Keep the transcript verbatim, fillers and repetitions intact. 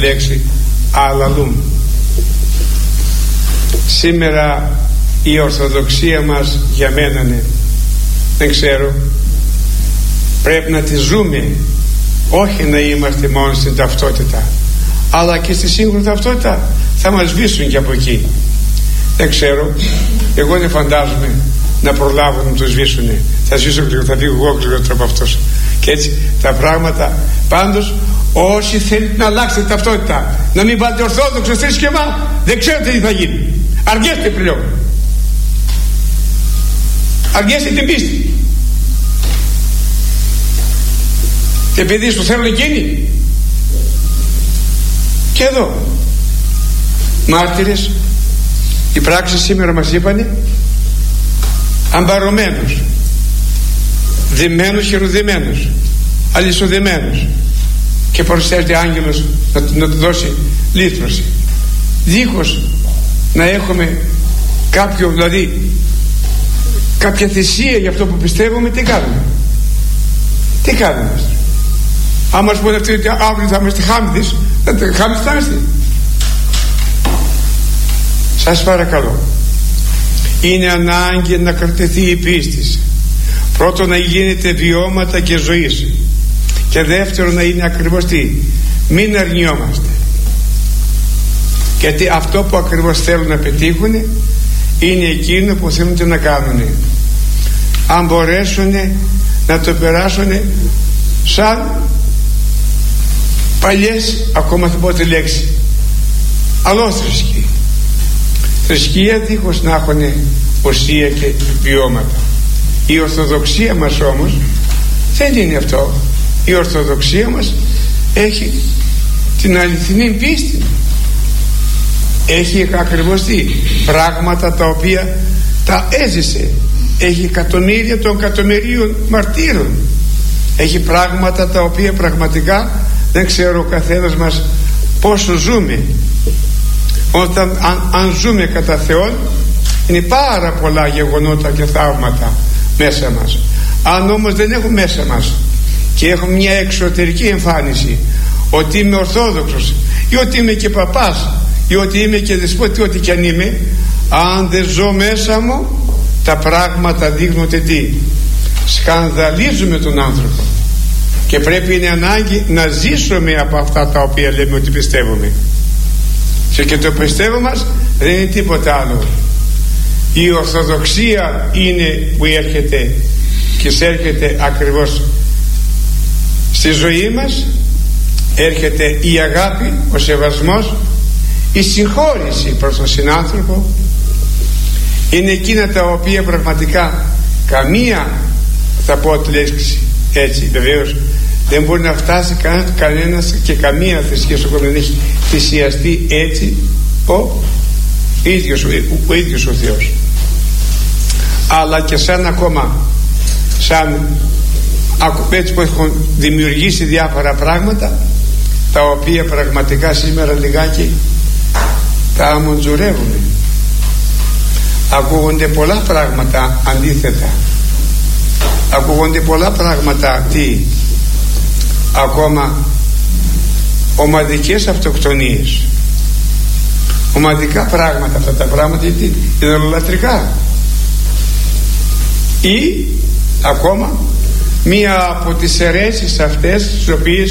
λέξη αλαλούμ. Σήμερα η Ορθοδοξία μας για μένα ναι, δεν ξέρω, πρέπει να τη ζούμε, όχι να είμαστε μόνο στην ταυτότητα, αλλά και στη σύγχρονη ταυτότητα θα μας σβήσουν και από εκεί. Δεν ξέρω, εγώ δεν φαντάζομαι να προλάβουν να το σβήσουν. Θα σβήσω γρήγορα, θα φύγω εγώ γρήγορα από αυτός. Και έτσι τα πράγματα. Πάντως όσοι θέλετε να αλλάξετε ταυτότητα, να μην πάτε ορθόδοξο θρησκεύμα, δεν ξέρετε τι θα γίνει. Αργέστε πλέον. Αργέστε την πίστη. Και επειδή στο θέλουν εκείνοι. Και εδώ μάρτυρες, οι πράξεις σήμερα μας είπανε, αμπαρωμένος, δεμένος, χειροδεμένος, αλυσοδεμένος, και παρουσιάζεται άγγελος να, να του δώσει λύθρωση, δίχως να έχουμε κάποιο, δηλαδή κάποια θυσία για αυτό που πιστεύουμε. Τι κάνουμε, τι κάνουμε? Αν μας πούνε αυτοί ότι αύριο θα είμαστε χάμιδες, χάμιδες θα είμαστε. Σας παρακαλώ, είναι ανάγκη να κρατηθεί η πίστη. Πρώτον, να γίνεται βιώματα και ζωής, και δεύτερον να είναι ακριβώς τι, μην αρνιόμαστε, γιατί αυτό που ακριβώς θέλουν να πετύχουν είναι εκείνο που θέλουν να κάνουν. Αν μπορέσουν να το περάσουν σαν παλιές, ακόμα θα πω τη λέξη, αλόθρησκοι, θρησκεία δίχως να έχουν ουσία και βιώματα. Η Ορθοδοξία μας όμως δεν είναι αυτό. Η Ορθοδοξία μας έχει την αληθινή πίστη, έχει ακριβώς τι, πράγματα τα οποία τα έζησε, έχει εκατομμύρια των εκατομμυρίων μαρτύρων, έχει πράγματα τα οποία πραγματικά δεν ξέρω ο καθένας μας πόσο ζούμε. Όταν αν, αν ζούμε κατά Θεόν, είναι πάρα πολλά γεγονότα και θαύματα μέσα μας. Αν όμως δεν έχουμε μέσα μας και έχουμε μια εξωτερική εμφάνιση ότι είμαι Ορθόδοξος ή ότι είμαι και παπάς ή ότι είμαι και δεσπότη, ό,τι κι αν είμαι, αν δεν ζω μέσα μου, τα πράγματα δείχνουν τι, σκανδαλίζουμε τον άνθρωπο. Και πρέπει, είναι ανάγκη να ζήσουμε από αυτά τα οποία λέμε ότι πιστεύουμε. Και το πιστεύω μας δεν είναι τίποτα άλλο. Η Ορθοδοξία είναι που έρχεται και εισέρχεται ακριβώς στη ζωή μας. Έρχεται η αγάπη, ο σεβασμός, η συγχώρηση προς τον συνάνθρωπο. Είναι εκείνα τα οποία πραγματικά καμία, θα πω τη λέξη έτσι, βεβαίως δεν μπορεί να φτάσει κανένας, κανένας και καμία θρησκεία στον κόσμο δεν έχει θυσιαστεί έτσι ο ίδιος ο, ο, ίδιος ο Θεός. Αλλά και σαν ακόμα σαν έτσι που έχουν δημιουργήσει διάφορα πράγματα τα οποία πραγματικά σήμερα λιγάκι τα αμοντζουρεύουν. Ακούγονται πολλά πράγματα αντίθετα, ακούγονται πολλά πράγματα τι, ακόμα ομαδικές αυτοκτονίες, ομαδικά πράγματα. Αυτά τα πράγματα είναι ιδωλολατρικά. Ή ακόμα μία από τις αιρέσεις αυτές τις οποίες